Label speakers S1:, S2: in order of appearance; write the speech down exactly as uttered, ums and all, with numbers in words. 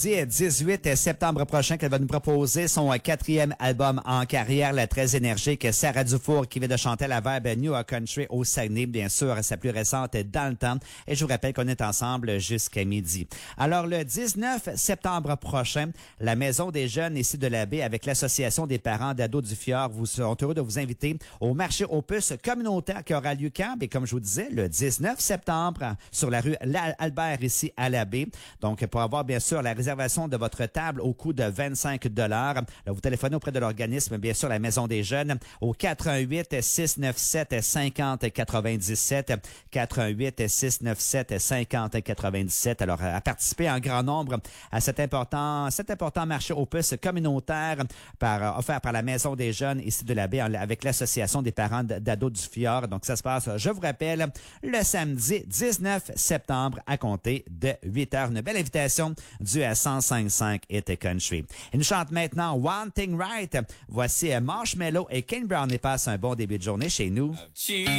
S1: dix-huit septembre prochain qu'elle va nous proposer son quatrième album en carrière, la très énergique Sarah Dufour qui vient de chanter la vibe New York Country au Saguenay, bien sûr, sa plus récente Dans le temps. Et je vous rappelle qu'on est ensemble jusqu'à midi. Alors, le dix-neuf septembre prochain, la Maison des Jeunes ici de la Baie avec l'Association des parents d'ados du Fjord vous seront heureux de vous inviter au marché aux puces communautaire qui aura lieu quand? Et comme je vous disais, le dix-neuf septembre sur la rue Albert ici à la Baie. Donc, pour avoir bien sûr la réservation de votre table au coût de vingt-cinq dollars. Là, vous téléphonez auprès de l'organisme, bien sûr, la Maison des Jeunes, au quatre un huit, six neuf sept, cinq zéro neuf sept, quatre un huit, six neuf sept, cinq zéro neuf sept. Alors, à participer en grand nombre à cet important, cet important marché aux puces communautaire par, offert par la Maison des Jeunes ici de la Baie avec l'Association des parents d'ados du Fjord. Donc, ça se passe, je vous rappelle, le samedi dix-neuf septembre à compter de huit heures. Une belle invitation due à cent cinq cinq Hit Country. Il nous chante maintenant One Thing Right. Voici Marshmello et Kane Brown et passe un bon début de journée chez nous.